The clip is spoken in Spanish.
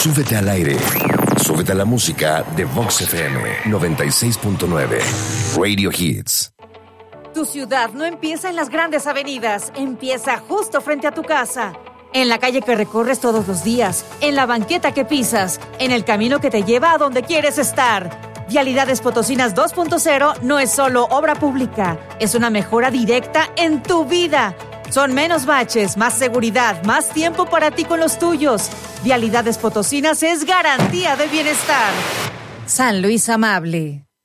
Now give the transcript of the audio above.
Súbete al aire. Súbete a la música de Vox FM 96.9. Radio Hits. Tu ciudad no empieza en las grandes avenidas, empieza justo frente a tu casa. En la calle que recorres todos los días, en la banqueta que pisas, en el camino que te lleva a donde quieres estar. Vialidades Potosinas 2.0 no es solo obra pública, es una mejora directa en tu vida. Son menos baches, más seguridad, más tiempo para ti con los tuyos. Vialidades Potosinas es garantía de bienestar. San Luis Amable.